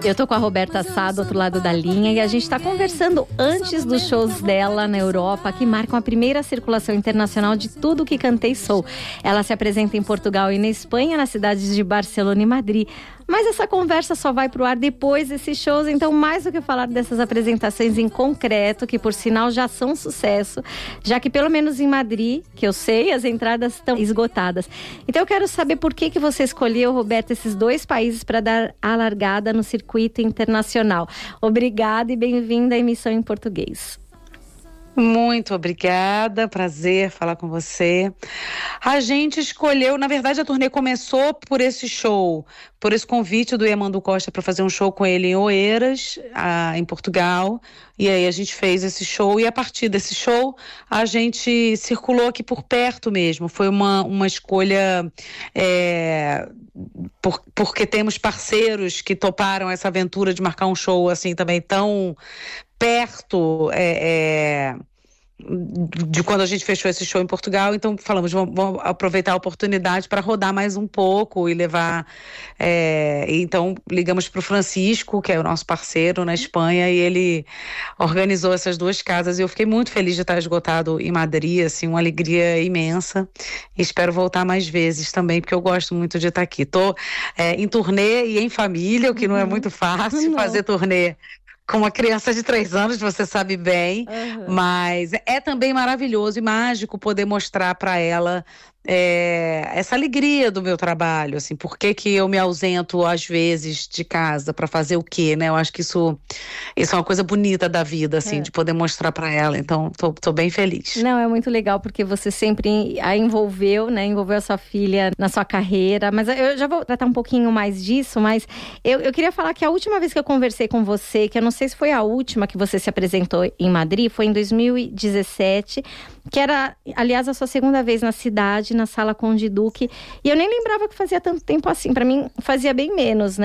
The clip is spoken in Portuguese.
Eu tô com a Roberta Sá do outro lado da linha e a gente tá conversando antes dos shows dela na Europa, que marcam a primeira circulação internacional de Tudo Que Cantei Sou. Ela se apresenta em Portugal e na Espanha, nas cidades de Barcelona e Madrid. Mas essa conversa só vai pro ar depois desses shows, então mais do que falar dessas apresentações em concreto, que por sinal já são um sucesso, já que pelo menos em Madrid, que eu sei, as entradas estão esgotadas. Então eu quero saber por que você escolheu, Roberta, esses dois países para dar a largada no circuito internacional. Obrigada e bem-vinda à emissão em português. Muito obrigada, prazer falar com você. A gente escolheu, na verdade a turnê começou por esse show, por esse convite do Yamandu Costa para fazer um show com ele em Oeiras, em Portugal, e aí a gente fez esse show e a partir desse show a gente circulou aqui por perto mesmo, foi uma escolha porque temos parceiros que toparam essa aventura de marcar um show assim também tão perto de quando a gente fechou esse show em Portugal, então falamos, vamos aproveitar a oportunidade para rodar mais um pouco e levar, então ligamos para o Francisco, que é o nosso parceiro na Espanha, e ele organizou essas duas casas e eu fiquei muito feliz de estar esgotado em Madrid, assim, uma alegria imensa, e espero voltar mais vezes também, porque eu gosto muito de estar aqui. Estou em turnê e em família, o que não é muito fácil fazer turnê com uma criança de 3 anos, você sabe bem, mas é também maravilhoso e mágico poder mostrar para ela essa alegria do meu trabalho, assim, por que eu me ausento às vezes de casa para fazer o quê, né? Eu acho que isso é uma coisa bonita da vida, assim, de poder mostrar para ela, então tô bem feliz. Não, é muito legal porque você sempre a envolveu, né? Envolveu a sua filha na sua carreira, mas eu já vou tratar um pouquinho mais disso, mas eu queria falar que a última vez que eu conversei com você, que eu não sei se foi a última que você se apresentou em Madrid, foi em 2017, que era, aliás, a sua segunda vez na cidade, na Sala Conde Duque, e eu nem lembrava que fazia tanto tempo assim, pra mim fazia bem menos, né?